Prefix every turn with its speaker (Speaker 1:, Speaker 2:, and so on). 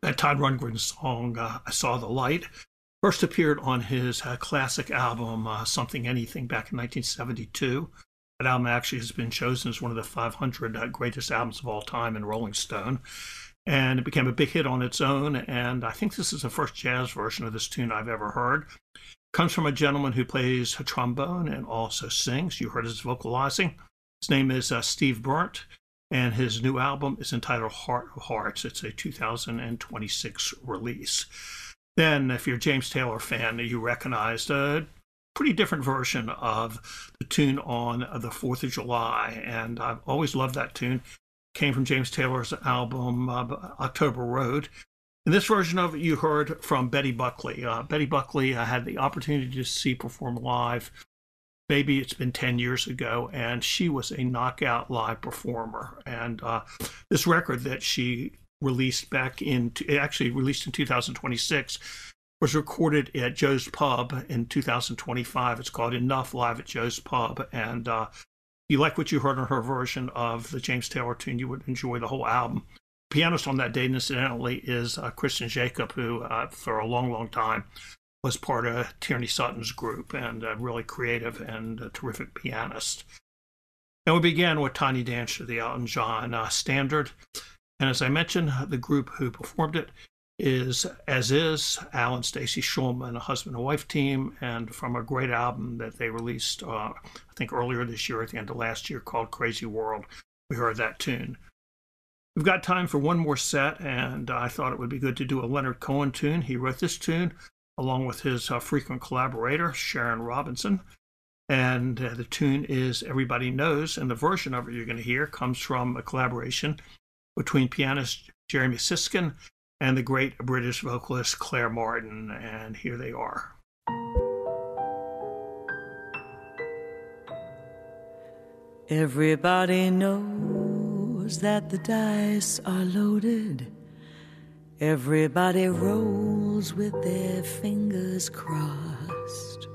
Speaker 1: That Todd Rundgren song, I Saw the Light, first appeared on his classic album, Something Anything, back in 1972. That album actually has been chosen as one of the 500 greatest albums of all time in Rolling Stone. And it became a big hit on its own. And I think this is the first jazz version of this tune I've ever heard. It comes from a gentleman who plays a trombone and also sings. You heard his vocalizing. His name is Steve Burnt. And his new album is entitled Heart of Hearts. It's a 2026 release. Then, if you're a James Taylor fan, you recognized a pretty different version of the tune on the 4th of July. And I've always loved that tune. It came from James Taylor's album, October Road. In this version of it, you heard from Betty Buckley. Betty Buckley, I had the opportunity to see perform live. Maybe it's been 10 years ago, and she was a knockout live performer. And this record that she released actually released in 2026, was recorded at Joe's Pub in 2025. It's called Enough Live at Joe's Pub. And if you like what you heard on her version of the James Taylor tune, you would enjoy the whole album. Pianist on that date, incidentally, is Christian Jacob, who for a long, long time was part of Tierney Sutton's group, and a really creative and a terrific pianist. And we began with Tiny Dancer, the Elton John standard. And as I mentioned, the group who performed it is As Is, Alan Stacey Shulman, a husband and wife team, and from a great album that they released, I think earlier this year, at the end of last year, called Crazy World. We heard that tune. We've got time for one more set, and I thought it would be good to do a Leonard Cohen tune. He wrote this tune along with his frequent collaborator, Sharon Robinson. And the tune is Everybody Knows, and the version of it you're going to hear comes from a collaboration between pianist Jeremy Siskin and the great British vocalist Claire Martin. And here they are.
Speaker 2: Everybody knows that the dice are loaded. Everybody rolls with their fingers crossed.